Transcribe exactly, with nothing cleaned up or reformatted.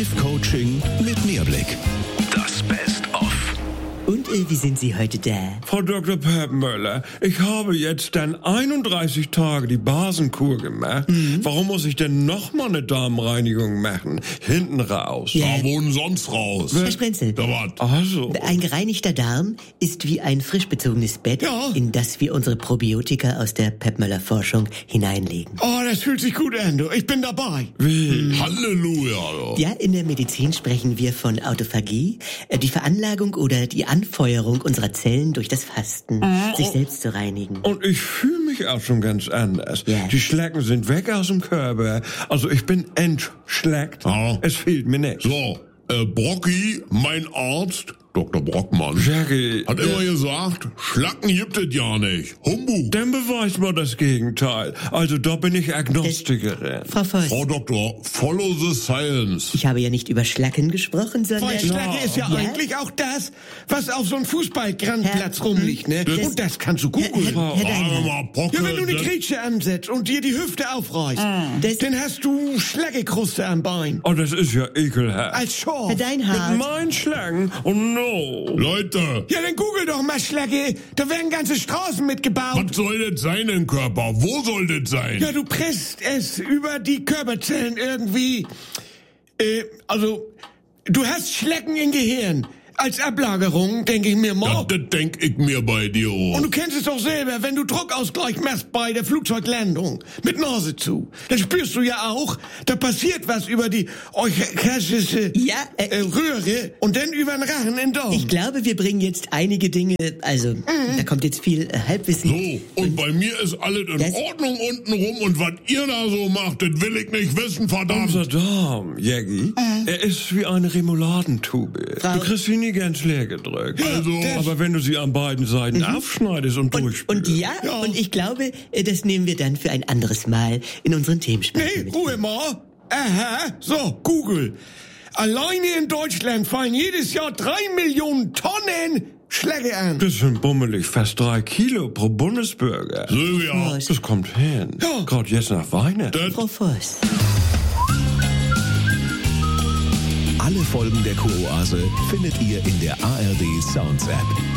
Live-Coaching mit Mehrblick. Das Best-of. Und äh, wie sind Sie heute da? Frau Doktor Peppmöller, ich habe jetzt dann einunddreißig Tage die Basenkur gemacht. Mhm. Warum muss ich denn noch mal eine Darmreinigung machen? Hinten raus. Ja. Da wohnen sonst raus. Herr Sprenzel, Da wat? Also. ein gereinigter Darm ist wie ein frisch bezogenes Bett, Ja. in das wir unsere Probiotika aus der Peppmöller-Forschung hineinlegen. Oh, das fühlt sich gut an, du. Ich bin dabei. Wie? Halleluja. Ja, in der Medizin sprechen wir von Autophagie, äh, die Veranlagung oder die Anfeuerung unserer Zellen durch das Fasten, sich selbst zu reinigen. Und ich fühle mich auch schon ganz anders. Ja. Die Schlecken sind weg aus dem Körper. Also ich bin entschleckt. Ja. Es fehlt mir nichts. So, äh, Brocki, mein Arzt, Doktor Brockmann, Jackie, hat immer gesagt, Schlacken gibt es ja nicht. Humbug. dann beweist mal das Gegenteil. Also da bin ich Agnostikerin. Frau Voss, Frau Doktor, follow the science. ich habe ja nicht über Schlacken gesprochen, sondern... Feuchtschlacke ist ja, Ja. eigentlich auch das, was auf so einem Fußballgrandplatz rumliegt, ne? Das- Und das kannst du googeln. Herr- Herr Sagen wir Deinhardt. mal, Pocke, Ja, wenn du eine das- Grätsche ansetzt und dir die Hüfte aufreißt, Das- dann hast du Schlaggekruste am Bein. Oh, das ist ja ekelhaft. Als Schorf. Herr Deinhardt, Mein Schlangen? Oh no. Leute, Ja, dann google doch mal Schlacke. Da werden ganze Straßen mitgebaut. was soll das sein im Körper? Wo soll das sein? Ja, du presst es über die Körperzellen irgendwie. Äh, also, du hast Schlecken im Gehirn. Als Ablagerung, denke ich mir Ja, mal. das denk ich mir bei dir auch. Und du kennst es doch selber, wenn du Druckausgleich machst bei der Flugzeuglandung mit Nase zu, dann spürst du ja auch, da passiert was über die euchastische Ja, äh, äh, Röhre und dann über den Rachen in den Darm. ich glaube, wir bringen jetzt einige Dinge, also, da kommt jetzt viel äh, Halbwissen. So, und bei mir ist alles in Das- Ordnung unten rum und was ihr da so macht, das will ich nicht wissen, verdammt. Unser Darm, Jackie, er ist wie eine Remouladentube. Frau- Du kriegst sie nie ganz leer gedrückt. Also, Aber wenn du sie an beiden Seiten aufschneidest und, Und, durchspülst. und ja, Ja. und ich glaube, äh, das nehmen wir dann für ein anderes Mal in unseren Themenspeicher Nee, mit. Ruhe mal. Aha, so, Google. Alleine in Deutschland fallen jedes Jahr drei Millionen Tonnen Schläge an. Das sind bummelig fast drei Kilo pro Bundesbürger. Silvia, Was? Das kommt hin. Ja. Gerade jetzt nach Weihnachten. das Frau Voss. Alle Folgen der Kuroase findet ihr in der A R D Sounds App.